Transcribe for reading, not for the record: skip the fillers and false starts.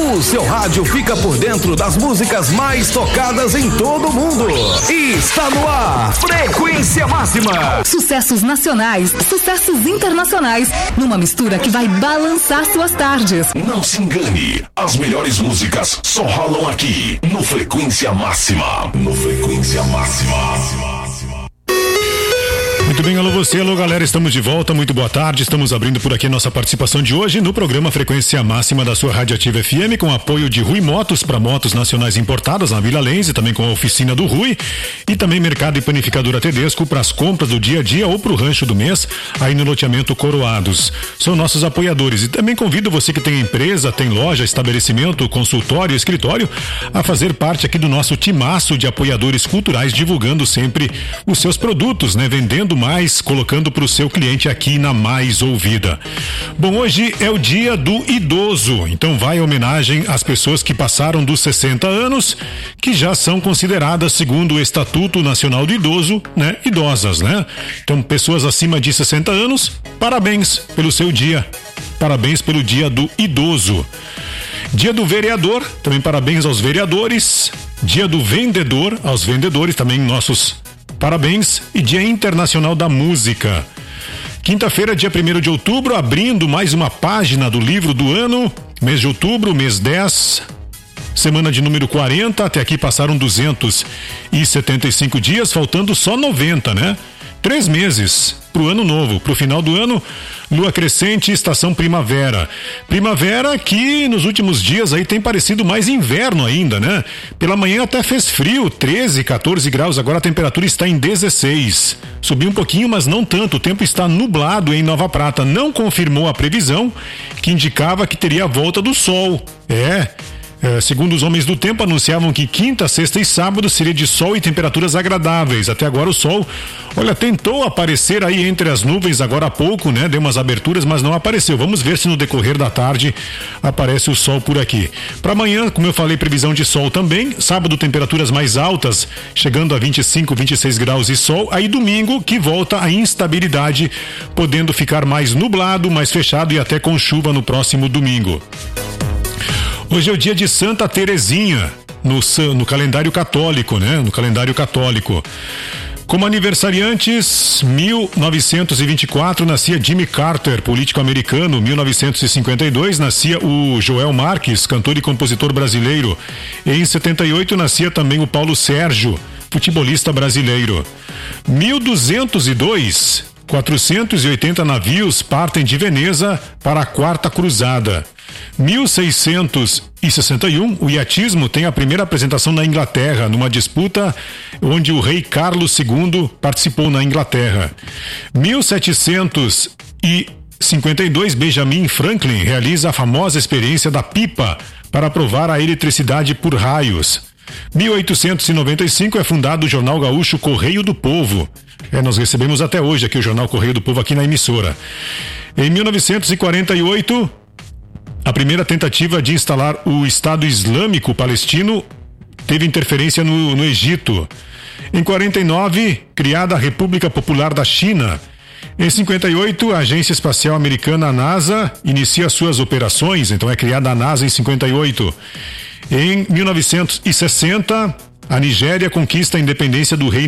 O seu rádio fica por dentro das músicas mais tocadas em todo o mundo. E está no ar, Frequência Máxima. Sucessos nacionais, sucessos internacionais, numa mistura que vai balançar suas tardes. Não se engane, as melhores músicas só rolam aqui, no Frequência Máxima. No Frequência Máxima. Muito bem, alô você, alô galera, estamos de volta, muito boa tarde, estamos abrindo por aqui a nossa participação de hoje no programa Frequência Máxima da sua Rádio Ativa FM, com apoio de Rui Motos para motos nacionais importadas na Vila Lense, também com a oficina do Rui e também Mercado e Panificadora Tedesco para as compras do dia a dia ou para o rancho do mês, aí no loteamento Coroados. São nossos apoiadores e também convido você que tem empresa, tem loja, estabelecimento, consultório, escritório, a fazer parte aqui do nosso timaço de apoiadores culturais, divulgando sempre os seus produtos, né? Vendendo mais, colocando para o seu cliente aqui na Mais Ouvida. Bom, hoje é o dia do idoso, então vai a homenagem às pessoas que passaram dos 60 anos, que já são consideradas, segundo o Estatuto Nacional do Idoso, né, idosas, né? Então, pessoas acima de 60 anos, parabéns pelo seu dia, parabéns pelo dia do idoso. Dia do vereador, também parabéns aos vereadores. Dia do vendedor, aos vendedores, também nossos parabéns. E Dia Internacional da Música. Quinta-feira, dia 1º de outubro, abrindo mais uma página do livro do ano. Mês de outubro, mês 10, semana de número 40. Até aqui passaram 275 dias, faltando só 90, né? 3 meses pro ano novo, pro final do ano, lua crescente, estação primavera. Primavera que nos últimos dias aí tem parecido mais inverno ainda, né? Pela manhã até fez frio, 13, 14 graus, agora a temperatura está em 16. Subiu um pouquinho, mas não tanto, o tempo está nublado em Nova Prata. Não confirmou a previsão que indicava que teria a volta do sol. Segundo os homens do tempo, anunciavam que quinta, sexta e sábado seria de sol e temperaturas agradáveis. Até agora o sol, olha, tentou aparecer aí entre as nuvens agora há pouco, né? Deu umas aberturas, mas não apareceu. Vamos ver se no decorrer da tarde aparece o sol por aqui. Para amanhã, como eu falei, previsão de sol também. Sábado, temperaturas mais altas, chegando a 25, 26 graus e sol. Aí domingo, que volta a instabilidade, podendo ficar mais nublado, mais fechado e até com chuva no próximo domingo. Hoje é o dia de Santa Terezinha, no calendário católico, né? No calendário católico. Como aniversariantes, 1924 nascia Jimmy Carter, político americano. 1952 nascia o Joel Marques, cantor e compositor brasileiro. Em 78 nascia também o Paulo Sérgio, futebolista brasileiro. 1202, 480 navios partem de Veneza para a Quarta Cruzada. 1661, o iatismo tem a primeira apresentação na Inglaterra, numa disputa onde o rei Carlos II participou na Inglaterra. 1752, Benjamin Franklin realiza a famosa experiência da pipa para provar a eletricidade por raios. 1895 é fundado o jornal gaúcho Correio do Povo. Nós recebemos até hoje aqui o jornal Correio do Povo aqui na emissora. Em 1948, a primeira tentativa de instalar o Estado Islâmico Palestino teve interferência no Egito. Em 49, criada a República Popular da China. Em 58, a Agência Espacial Americana, a NASA, inicia suas operações, então é criada a NASA em 58. Em 1960, a Nigéria conquista a independência do Reino